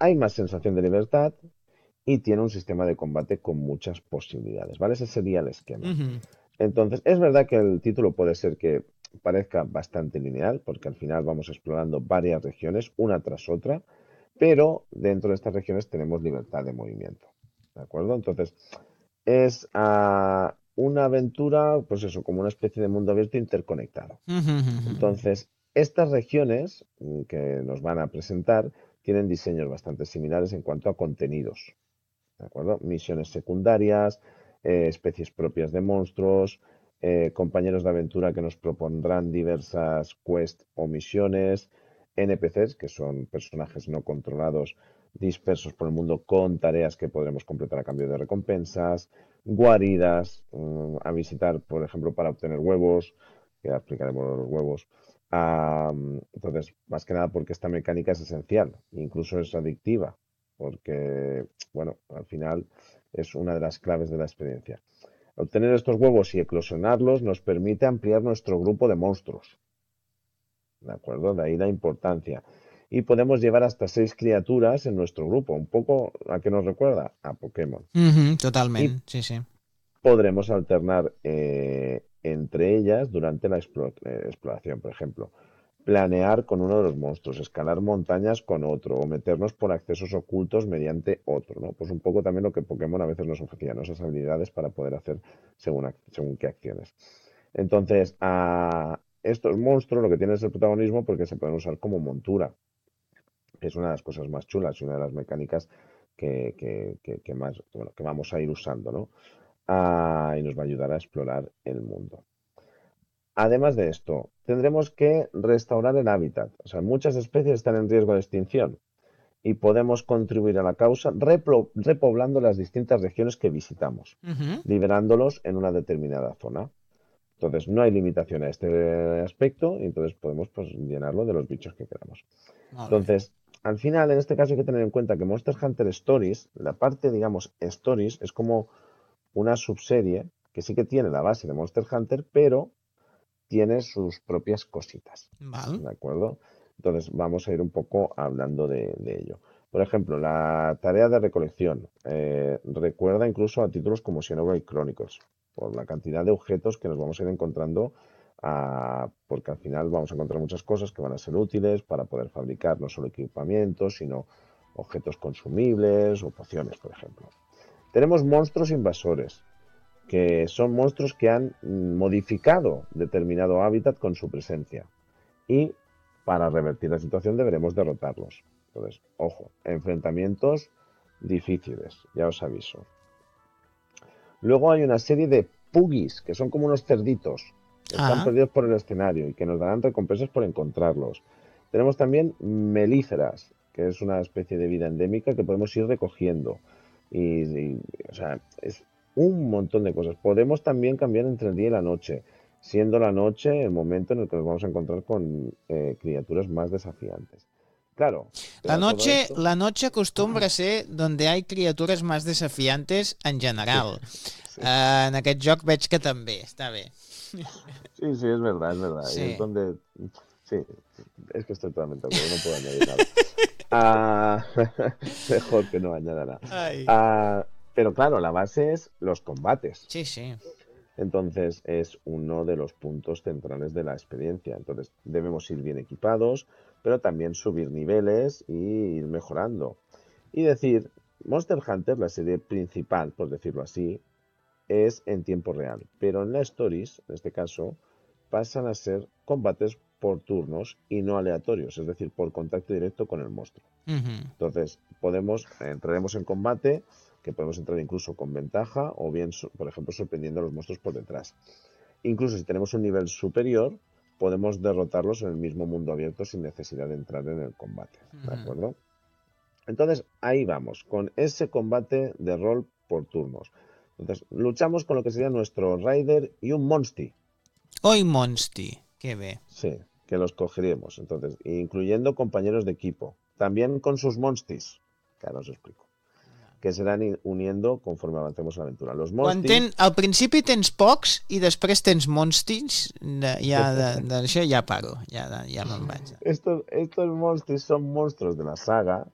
hay más sensación de libertad y tiene un sistema de combate con muchas posibilidades, ¿vale? Ese sería el esquema. Ujú. Entonces, es verdad que el título puede ser que parezca bastante lineal, porque al final vamos explorando varias regiones, una tras otra, pero dentro de estas regiones tenemos libertad de movimiento, ¿de acuerdo? Entonces, es una aventura, pues eso, como una especie de mundo abierto interconectado. Ujú, ujú. Entonces, estas regiones que nos van a presentar tienen diseños bastante similares en cuanto a contenidos, ¿de acuerdo? Misiones secundarias, especies propias de monstruos, compañeros de aventura que nos propondrán diversas quests o misiones, NPCs, que son personajes no controlados dispersos por el mundo con tareas que podremos completar a cambio de recompensas, guaridas a visitar, por ejemplo, para obtener huevos, que ya explicaremos los huevos. Entonces, más que nada porque esta mecánica es esencial, incluso es adictiva, porque bueno, al final es una de las claves de la experiencia. Obtener estos huevos y eclosionarlos nos permite ampliar nuestro grupo de monstruos, ¿de acuerdo? De ahí la importancia. Y podemos llevar hasta 6 criaturas en nuestro grupo, un poco a qué nos recuerda a Pokémon. Ujú, Y totalment, sí, sí. podremos alternar entre ellas durante la exploración, por ejemplo. Planear con uno de los monstruos, escalar montañas con otro, o meternos por accesos ocultos mediante otro, ¿no? Pues un poco también lo que Pokémon a veces nos ofrecía, ¿no? Esas habilidades para poder hacer según qué acciones. Entonces, a estos monstruos lo que tienen es el protagonismo porque se pueden usar como montura, que es una de las cosas más chulas y una de las mecánicas que más, bueno, que vamos a ir usando, ¿no? Y nos va a ayudar a explorar el mundo. Además de esto, tendremos que restaurar el hábitat. O sea, muchas especies están en riesgo de extinción y podemos contribuir a la causa repoblando las distintas regiones que visitamos, Ujú. liberándolos en una determinada zona. Entonces, no hay limitación a este aspecto y entonces podemos pues, llenarlo de los bichos que queramos. Molt bé. Entonces, al final, en este caso hay que tener en cuenta que Monster Hunter Stories, la parte, digamos, Stories, es como una subserie que sí que tiene la base de Monster Hunter, pero tiene sus propias cositas, Val. ¿de acuerdo? Entonces vamos a ir un poco hablando de ello. Por ejemplo, la tarea de recolección recuerda incluso a títulos como Xenoblade Chronicles, por la cantidad de objetos que nos vamos a ir encontrando, porque al final vamos a encontrar muchas cosas que van a ser útiles para poder fabricar no solo equipamientos, sino objetos consumibles o pociones, por ejemplo. Tenemos monstruos invasores, que son monstruos que han modificado determinado hábitat con su presencia. Y para revertir la situación deberemos derrotarlos. Entonces, ojo, enfrentamientos difíciles, ya os aviso. Luego hay una serie de puggies, que son como unos cerditos, que están Ah, perdidos por el escenario y que nos darán recompensas por encontrarlos. Tenemos también melíferas, que es una especie de vida endémica que podemos ir recogiendo. O sea, es un montón de cosas. Podemos también cambiar entre el día y la noche, siendo la noche el momento en el que nos vamos a encontrar con criaturas más desafiantes. Claro, pero a todo esto, la noche acostumbra a ser donde hay criatures més desafiantes en sí, general. sí, En aquest joc veig que també, està bé. sí, sí, es verdad, es verdad. Y es Sí. donde, sí, es que estoy totalmente de acuerdo, no puedo añadir nada. Ah, mejor que no añada nada. Ai. Ah, pero claro, la base es los combates. Sí, sí. Entonces es uno de los puntos centrales de la experiencia. Entonces debemos ir bien equipados, pero también subir niveles y ir mejorando. Y decir, Monster Hunter, la serie principal, por decirlo así, es en tiempo real. Pero en la Stories, en este caso, pasan a ser combates por turnos y no aleatorios, es decir, por contacto directo con el monstruo. Mhm. Entonces, entraremos en combate, que podemos entrar incluso con ventaja o bien, por ejemplo, sorprendiendo a los monstruos por detrás. Incluso si tenemos un nivel superior, podemos derrotarlos en el mismo mundo abierto sin necesidad de entrar en el combate. ¿De Mhm. acuerdo? Entonces, ahí vamos, con ese combate de rol por turnos. Entonces, luchamos con lo que sería nuestro Rider y un Monstie. Oi, Monsti. Que bé. Sí, que los cogeríamos. Entonces, incluyendo compañeros de equipo. También con sus Monsties. Que ahora os explico. Que se irán uniendo conforme avancemos en la aventura. Los Monsties. Al principi tens pocs i després tens monstins, d'això ja paro, ja me'n vaig. Estos Monsties son monstruos de la saga